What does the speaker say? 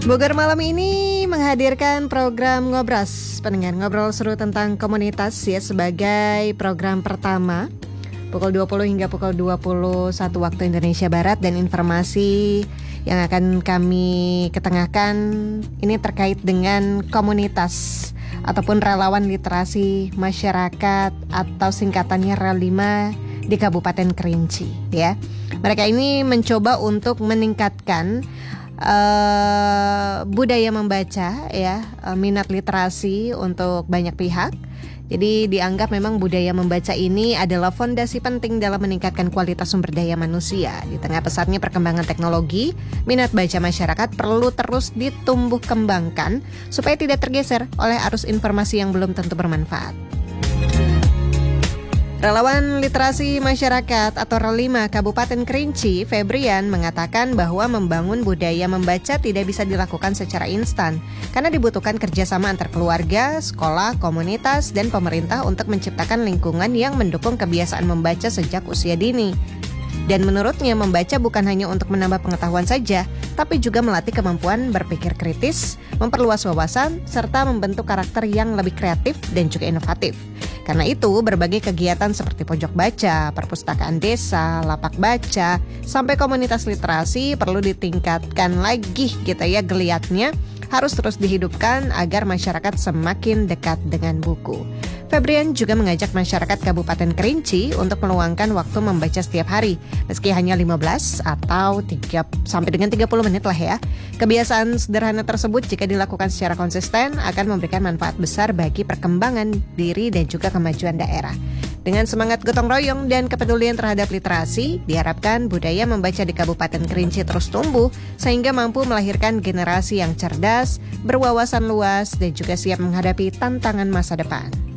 Bogor malam ini menghadirkan program Ngobras, pendengar ngobrol seru tentang komunitas ya, sebagai program pertama pukul 20 hingga pukul 21 waktu Indonesia Barat. Dan informasi yang akan kami ketengahkan ini terkait dengan komunitas ataupun relawan literasi masyarakat atau singkatannya REL5 di Kabupaten Kerinci ya. Mereka ini mencoba untuk meningkatkan budaya membaca ya, minat literasi untuk banyak pihak. Jadi dianggap memang budaya membaca ini adalah fondasi penting dalam meningkatkan kualitas sumber daya manusia. Di tengah pesatnya perkembangan teknologi, minat baca masyarakat perlu terus ditumbuh kembangkan supaya tidak tergeser oleh arus informasi yang belum tentu bermanfaat. Relawan Literasi Masyarakat atau REL5 Kabupaten Kerinci, Febrian, mengatakan bahwa membangun budaya membaca tidak bisa dilakukan secara instan karena dibutuhkan kerjasama antar keluarga, sekolah, komunitas, dan pemerintah untuk menciptakan lingkungan yang mendukung kebiasaan membaca sejak usia dini. Dan menurutnya membaca bukan hanya untuk menambah pengetahuan saja, tapi juga melatih kemampuan berpikir kritis, memperluas wawasan, serta membentuk karakter yang lebih kreatif dan juga inovatif. Karena itu, berbagai kegiatan seperti pojok baca, perpustakaan desa, lapak baca, sampai komunitas literasi perlu ditingkatkan lagi gitu ya, geliatnya harus terus dihidupkan agar masyarakat semakin dekat dengan buku. Febrian juga mengajak masyarakat Kabupaten Kerinci untuk meluangkan waktu membaca setiap hari, meski hanya 15 atau 3 sampai dengan 30 menit lah ya. Kebiasaan sederhana tersebut jika dilakukan secara konsisten akan memberikan manfaat besar bagi perkembangan diri dan juga kemajuan daerah. Dengan semangat gotong royong dan kepedulian terhadap literasi, diharapkan budaya membaca di Kabupaten Kerinci terus tumbuh sehingga mampu melahirkan generasi yang cerdas, berwawasan luas, dan juga siap menghadapi tantangan masa depan.